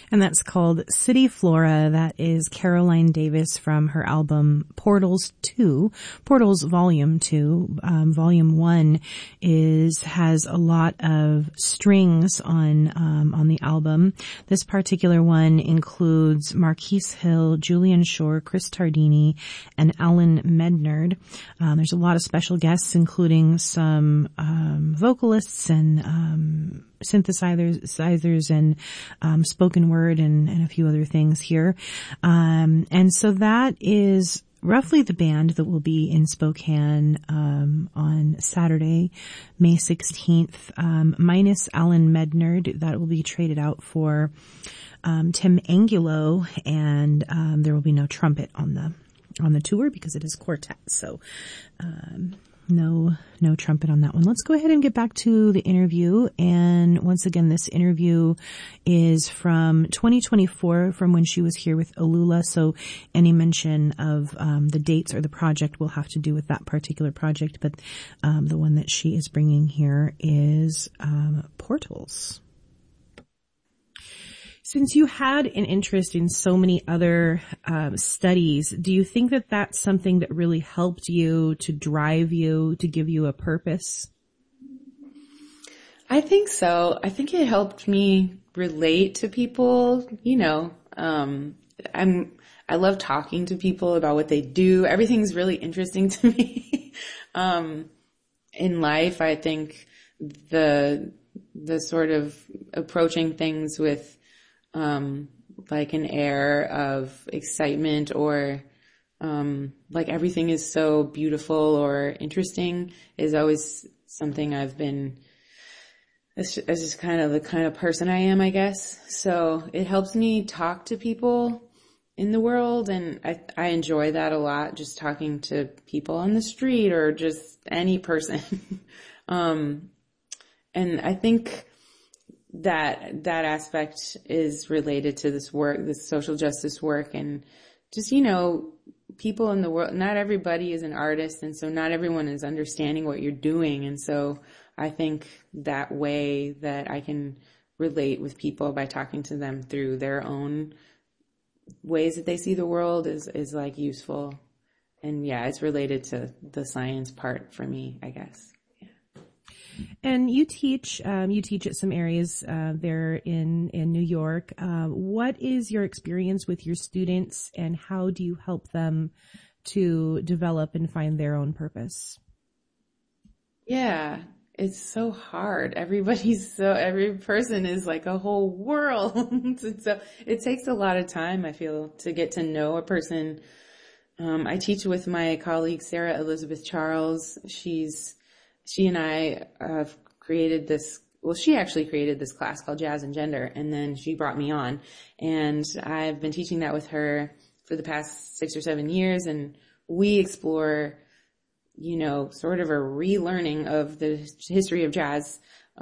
And that's called City Flora. That is Caroline Davis from her album Portals 2, Portals Volume 2. Volume 1 has a lot of strings on the album. This particular one includes Marquise Hill, Julian Shore, Chris Tardini, and Alan Mednard. There's a lot of special guests, including some vocalists and synthesizers and spoken word and a few other things here. And so that is roughly the band that will be in Spokane on Saturday, May 16th, minus Alan Mednard. That will be traded out for Tim Angulo, and there will be no trumpet on the tour because it is quartet. So no trumpet on that one. Let's go ahead and get back to the interview. And once again, this interview is from 2024, from when she was here with Alula. So any mention of the dates or the project will have to do with that particular project. But the one that she is bringing here is Portals. Since you had an interest in so many other studies, do you think that that's something that really helped you, to drive you, to give you a purpose? I think so. I think it helped me relate to people. I love talking to people about what they do. Everything's really interesting to me. In life, I think the sort of approaching things with like an air of excitement or like everything is so beautiful or interesting is always something it's just kind of the kind of person I am, I guess. So it helps me talk to people in the world, and I enjoy that a lot, just talking to people on the street or just any person. And I think that aspect is related to this work, this social justice work, and just, people in the world. Not everybody is an artist, and so not everyone is understanding what you're doing. And so I think that way that I can relate with people by talking to them through their own ways that they see the world is like useful. And yeah, it's related to the science part for me, I guess. And you teach at some areas there in New York. What is your experience with your students, and how do you help them to develop and find their own purpose? Yeah, it's so hard. Every person is like a whole world. So it takes a lot of time, I feel, to get to know a person. I teach with my colleague, Sarah Elizabeth Charles. She and I have created she actually created this class called Jazz and Gender, and then she brought me on, and I've been teaching that with her for the past 6 or 7 years, and we explore, sort of a relearning of the history of jazz,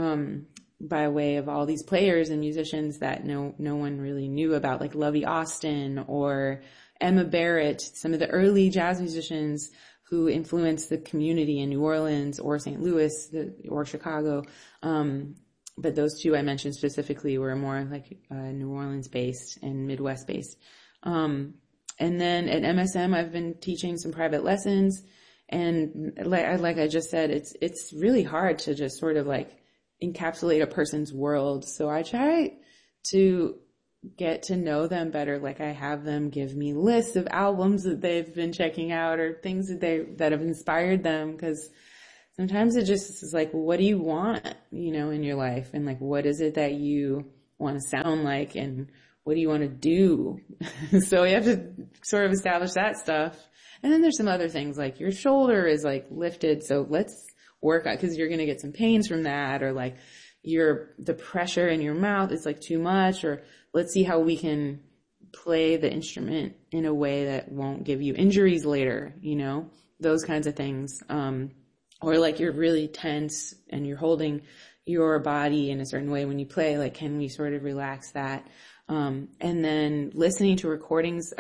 by way of all these players and musicians that no one really knew about, like Lovey Austin or Emma Barrett, some of the early jazz musicians who influenced the community in New Orleans or St. Louis or Chicago. But those two I mentioned specifically were more like New Orleans based and Midwest based. And then at MSM, I've been teaching some private lessons. And like I just said, it's really hard to just sort of like encapsulate a person's world. So I try to get to know them better. Like I have them give me lists of albums that they've been checking out or things that have inspired them. Cause sometimes it just is like, what do you want, in your life? And like, what is it that you want to sound like? And what do you want to do? So you have to sort of establish that stuff. And then there's some other things like your shoulder is like lifted. So let's work out, cause you're going to get some pains from that, or like the pressure in your mouth is like too much, or let's see how we can play the instrument in a way that won't give you injuries later, those kinds of things. Or like you're really tense and you're holding your body in a certain way when you play, like, can we sort of relax that? And then listening to recordings,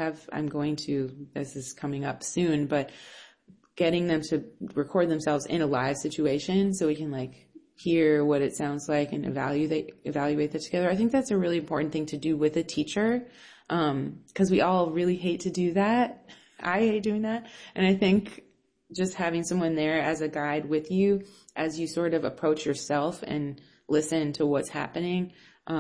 this is coming up soon, but getting them to record themselves in a live situation so we can like hear what it sounds like and evaluate that together. I think that's a really important thing to do with a teacher, because we all really hate to do that. I hate doing that. And I think just having someone there as a guide with you as you sort of approach yourself and listen to what's happening,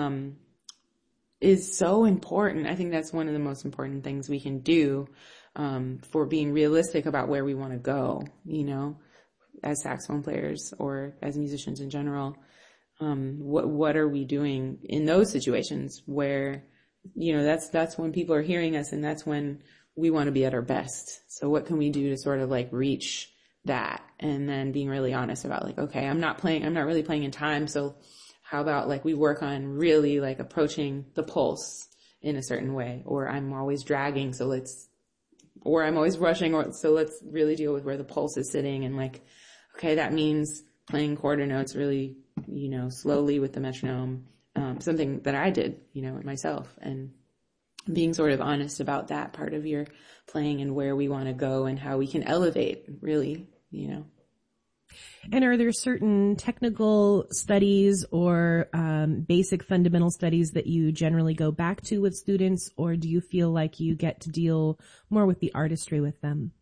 is so important. I think that's one of the most important things we can do, for being realistic about where we want to go, as saxophone players or as musicians in general. What are we doing in those situations where, that's when people are hearing us, and that's when we want to be at our best. So what can we do to sort of like reach that? And then being really honest about like, okay, I'm not really playing in time. So how about like we work on really like approaching the pulse in a certain way, or I'm always dragging. Or I'm always rushing, so let's really deal with where the pulse is sitting. And like, okay, that means playing quarter notes really, slowly with the metronome. Something that I did, myself, and being sort of honest about that part of your playing and where we want to go and how we can elevate, really. And are there certain technical studies or basic fundamental studies that you generally go back to with students, or do you feel like you get to deal more with the artistry with them?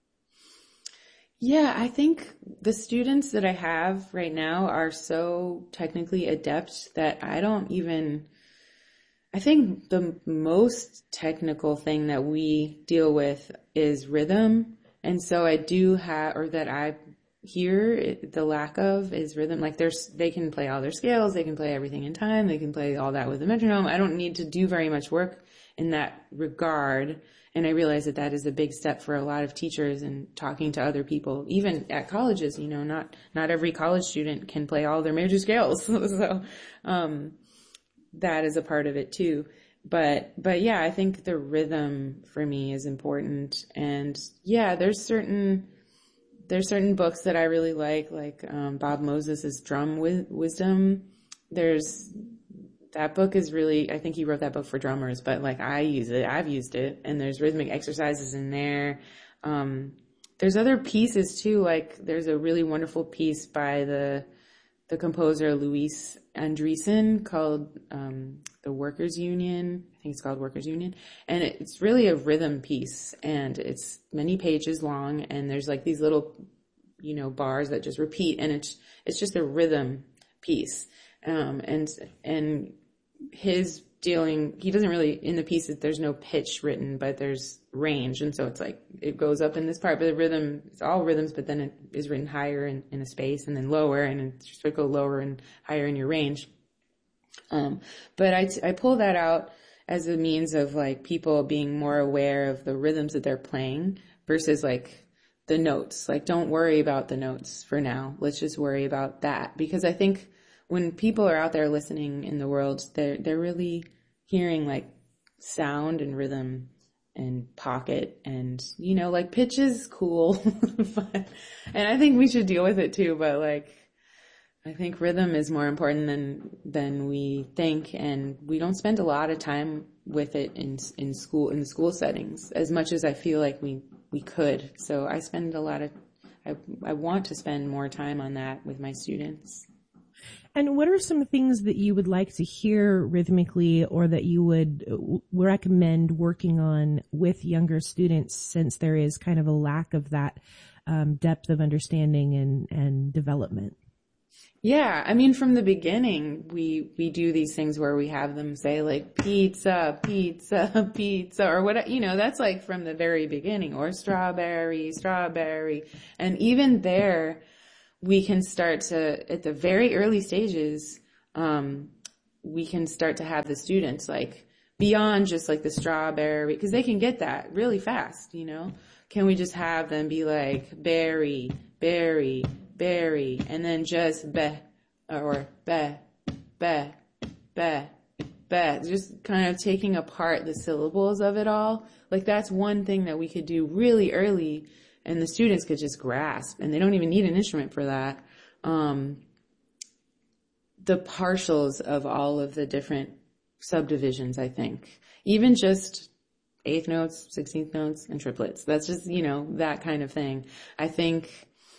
Yeah, I think the students that I have right now are so technically adept that I think the most technical thing that we deal with is rhythm. And so I do have, or that I hear the lack of, is rhythm. Like they can play all their scales, they can play everything in time, they can play all that with the metronome. I don't need to do very much work in that regard. And I realize that is a big step for a lot of teachers and talking to other people, even at colleges, not every college student can play all their major scales. So, that is a part of it too. But yeah, I think the rhythm for me is important. And yeah, there's certain books that I really like Bob Moses's Drum Wisdom. That book is really, I think he wrote that book for drummers, but like I've used it, and there's rhythmic exercises in there. There's other pieces too, like there's a really wonderful piece by the composer Louis Andriessen called The Workers' Union. I think it's called Workers' Union. And it's really a rhythm piece, and it's many pages long, and there's like these little, bars that just repeat, and it's just a rhythm piece. And his dealing, he doesn't really, in the pieces, there's no pitch written, but there's range. And so it's like, it goes up in this part, but the rhythm, it's all rhythms, but then it is written higher in a space, and then lower, and it's just to go lower and higher in your range. But I pull that out as a means of like people being more aware of the rhythms that they're playing versus like the notes. Like, don't worry about the notes for now. Let's just worry about that. Because I think when people are out there listening in the world, they're really hearing like sound and rhythm and pocket, and like pitch is cool. And I think we should deal with it too, but like I think rhythm is more important than we think, and we don't spend a lot of time with it in the school settings as much as I feel like we could. So I spend I want to spend more time on that with my students. And what are some things that you would like to hear rhythmically, or that you would recommend working on with younger students, since there is kind of a lack of that depth of understanding and development? Yeah, I mean, from the beginning, we do these things where we have them say like pizza, pizza, pizza, or what, that's like from the very beginning, or strawberry, strawberry. And even there, we can start to, at the very early stages, we can start to have the students like beyond just like the strawberry, because they can get that really fast, Can we just have them be like berry, berry, berry, and then just be, or be, be, be, be, just kind of taking apart the syllables of it all. Like that's one thing that we could do really early, and the students could just grasp, and they don't even need an instrument for that. The partials of all of the different subdivisions, I think, even just eighth notes, 16th notes, and triplets. That's just, that kind of thing. I think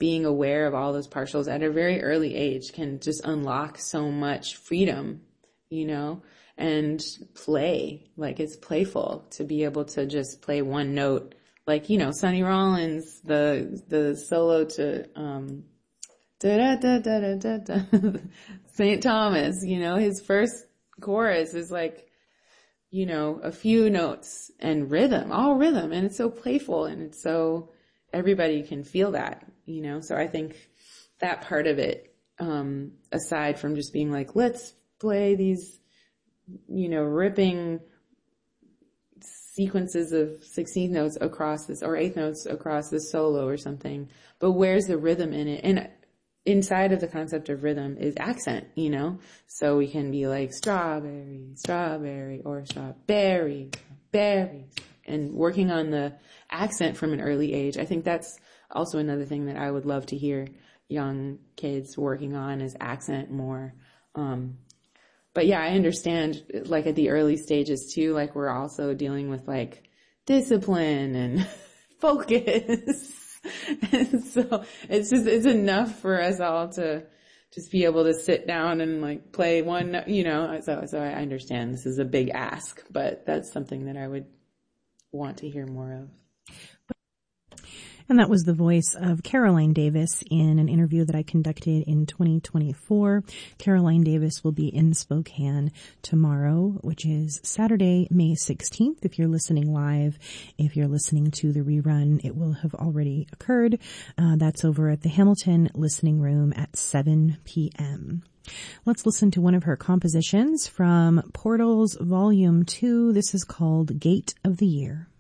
being aware of all those partials at a very early age can just unlock so much freedom, you know, and play. Like, it's playful to be able to just play one note. Like, you know, Sonny Rollins, the solo to, da da da da da da, St. Thomas, you know, his first chorus is like, you know, a few notes and rhythm, all rhythm. And it's so playful, and it's so, everybody can feel that, you know? So I think that part of it, aside from just being like, let's play these, you know, ripping sequences of 16th notes across this, or 8th notes across this solo or something, but where's the rhythm in it? And inside of the concept of rhythm is accent, you know? So we can be like strawberry, strawberry, or strawberry, berry, and working on the accent from an early age. I think that's also another thing that I would love to hear young kids working on, is accent more. But yeah, I understand, like, at the early stages too, like, we're also dealing with like discipline and focus. And so it's enough for us all to just be able to sit down and like play one, you know, so I understand this is a big ask, but that's something that I would want to hear more of. And that was the voice of Caroline Davis in an interview that I conducted in 2024. Caroline Davis will be in Spokane tomorrow, which is Saturday, May 16th. If you're listening live, if you're listening to the rerun, it will have already occurred. That's over at the Hamilton Listening Room at 7 p.m. Let's listen to one of her compositions from Portals Volume 2. This is called Gate of the Year.